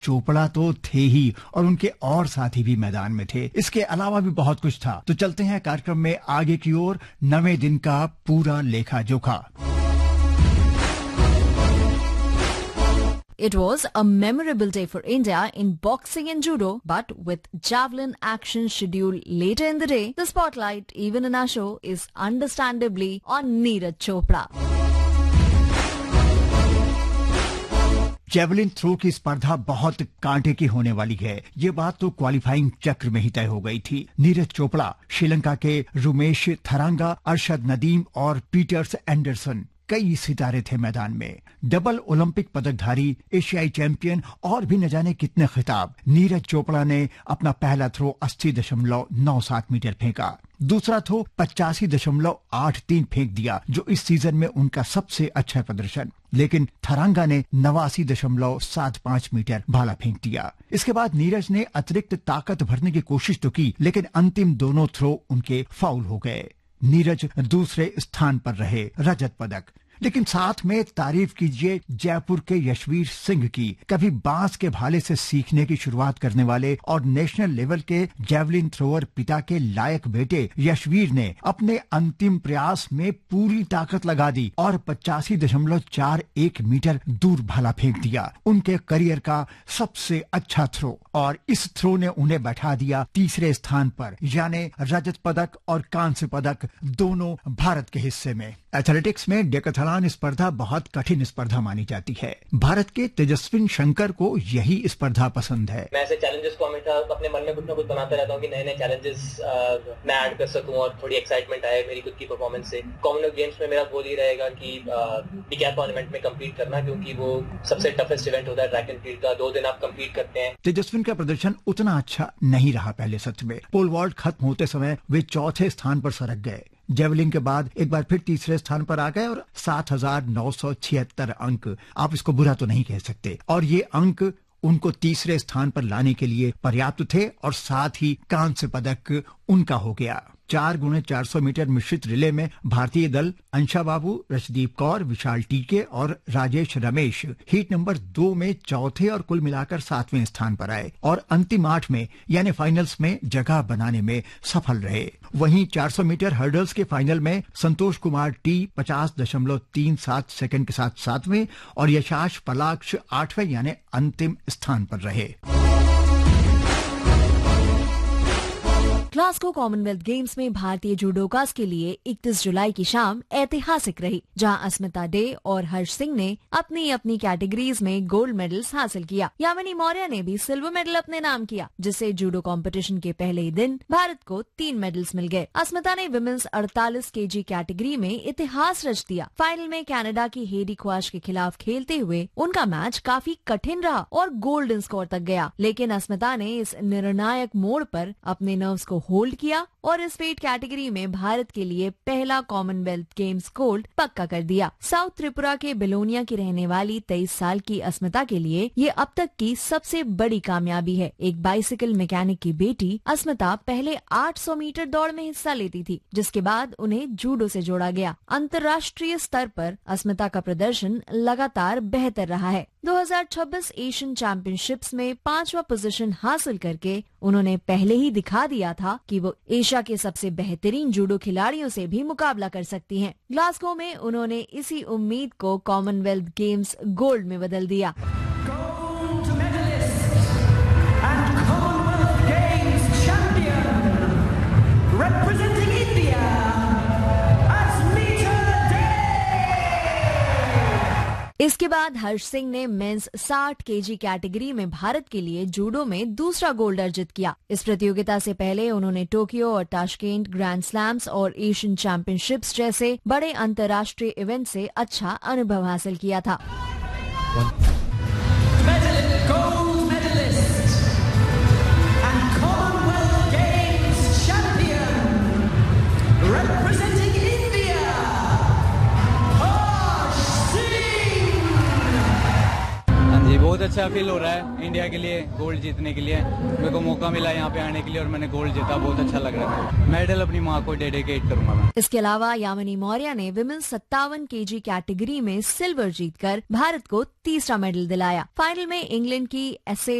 चोपड़ा तो थे ही और उनके और साथी भी मैदान में थे। इसके अलावा भी बहुत कुछ था। तो चलते हैं कार्यक्रम में आगे की ओर, नवे दिन का पूरा लेखा जोखा। It was a memorable day for India in boxing and judo, but with javelin action scheduled later in the day, the spotlight, even in our show, is understandably on Neeraj Chopra. Javelin throw की स्पर्धा बहुत कांटे की होने वाली है, ये बात तो क्वालिफाइंग चक्र में ही तय हो गई थी। नीरज चोपड़ा, श्रीलंका के रुमेश थरांगा, अरशद नदीम और पीटर्स एंडरसन, कई सितारे थे मैदान में। डबल ओलंपिक पदकधारी, एशियाई चैंपियन और भी न जाने कितने खिताब। नीरज चोपड़ा ने अपना पहला थ्रो 80.97 मीटर फेंका, दूसरा थ्रो 85.83 फेंक दिया, जो इस सीजन में उनका सबसे अच्छा प्रदर्शन। लेकिन थरांगा ने 89.75 मीटर भाला फेंक दिया। इसके बाद नीरज ने अतिरिक्त ताकत भरने की कोशिश तो की, लेकिन अंतिम दोनों थ्रो उनके फाउल हो गए। नीरज दूसरे स्थान पर रहे, रजत पदक। लेकिन साथ में तारीफ कीजिए जयपुर के यशवीर सिंह की। कभी बांस के भाले से सीखने की शुरुआत करने वाले और नेशनल लेवल के जेवलिन थ्रोअर पिता के लायक बेटे यशवीर ने अपने अंतिम प्रयास में पूरी ताकत लगा दी और 85.41 मीटर दूर भाला फेंक दिया। उनके करियर का सबसे अच्छा थ्रो, और इस थ्रो ने उन्हें बैठा दिया तीसरे स्थान पर, यानी रजत पदक और कांस्य पदक दोनों भारत के हिस्से में। एथलेटिक्स में डेकाथलॉन स्पर्धा बहुत कठिन स्पर्धा मानी जाती है। भारत के तेजस्विन शंकर को यही स्पर्धा पसंद है। मैं ऐसे चैलेंजेस को हमेशा अपने मन में कुछ ना कुछ बनाता रहता हूँ कि नए नए चैलेंजेस मैं ऐड कर सकूं और थोड़ी एक्साइटमेंट आए मेरी खुद की परफॉर्मेंस से। कॉमनवेल्थ गेम्स में मेरा गोल ये रहेगा कि डिकैथलॉन इवेंट में कम्पीट करना, क्योंकि वो सबसे टफेस्ट इवेंट होता है ट्रैक एंड फील्ड का। 2 दिन आप कम्पीट करते हैं। तेजस्विन का प्रदर्शन उतना अच्छा नहीं रहा पहले सत्र में। पोल वॉल्ट खत्म होते समय वे चौथे स्थान पर सरक गए। जेवलिन के बाद एक बार फिर तीसरे स्थान पर आ गए और 7,976 अंक, आप इसको बुरा तो नहीं कह सकते। और ये अंक उनको तीसरे स्थान पर लाने के लिए पर्याप्त थे, और साथ ही कांस्य पदक उनका हो गया। 4x400 मीटर मिश्रित रिले में भारतीय दल अंशा बाबू, रशदीप कौर, विशाल टीके और राजेश रमेश हीट नंबर 2 में चौथे और कुल मिलाकर 7वें स्थान पर आए और अंतिम 8 में यानी फाइनल्स में जगह बनाने में सफल रहे। वहीं 400 मीटर हर्डल्स के फाइनल में संतोष कुमार टी 50.37 सेकंड के साथ 7वें और यशाश पलाक्ष 8वें यानी अंतिम स्थान पर रहे। ग्लासगो कॉमनवेल्थ गेम्स में भारतीय जूडोकास के लिए 31 जुलाई की शाम ऐतिहासिक रही, जहां अस्मिता डे और हर्ष सिंह ने अपनी अपनी कैटेगरीज में गोल्ड मेडल्स हासिल किया। यामिनी मौर्य ने भी सिल्वर मेडल अपने नाम किया, जिससे जूडो कंपटीशन के पहले ही दिन भारत को 3 मेडल्स मिल गए। अस्मिता ने विमेंस 48 केजी कैटेगरी में इतिहास रच दिया। फाइनल में कनाडा की हेडी ख्वाश के खिलाफ खेलते हुए उनका मैच काफी कठिन रहा और गोल्डन स्कोर तक गया, लेकिन अस्मिता ने इस निर्णायक मोड़ पर अपने नर्व्स को होल्ड किया और इस वेट कैटेगरी में भारत के लिए पहला कॉमनवेल्थ गेम्स गोल्ड पक्का कर दिया। साउथ त्रिपुरा के बेलोनिया की रहने वाली 23 साल की अस्मिता के लिए ये अब तक की सबसे बड़ी कामयाबी है। एक बाइसिकल मैकेनिक की बेटी अस्मिता पहले 800 मीटर दौड़ में हिस्सा लेती थी, जिसके बाद उन्हें जूडो से जोड़ा गया। अंतर्राष्ट्रीय स्तर पर अस्मिता का प्रदर्शन लगातार बेहतर रहा है। 2026 एशियन चैंपियनशिप्स में 5वां पोजीशन हासिल करके उन्होंने पहले ही दिखा दिया था कि वो एशिया के सबसे बेहतरीन जूडो खिलाड़ियों से भी मुकाबला कर सकती हैं। ग्लासगो में उन्होंने इसी उम्मीद को कॉमनवेल्थ गेम्स गोल्ड में बदल दिया। इसके बाद हर्ष सिंह ने मेंस 60 केजी कैटेगरी में भारत के लिए जूडो में दूसरा गोल्ड अर्जित किया। इस प्रतियोगिता से पहले उन्होंने टोक्यो और ताशकेंट ग्रैंड स्लैम्स और एशियन चैंपियनशिप्स जैसे बड़े अंतर्राष्ट्रीय इवेंट से अच्छा अनुभव हासिल किया था। बहुत अच्छा अच्छा फील हो रहा है इंडिया के लिए गोल्ड जीतने के लिए। मेरे को मौका मिला यहाँ पे आने के लिए और मैंने गोल्ड जीता, बहुत अच्छा लग रहा है। मेडल अपनी माँ को डेडिकेट करूंगा मैं। इसके अलावा यामिनी मौर्य ने विमेंस 57 kg कैटेगरी में सिल्वर जीतकर भारत को तीसरा मेडल दिलाया। फाइनल में इंग्लैंड की एसे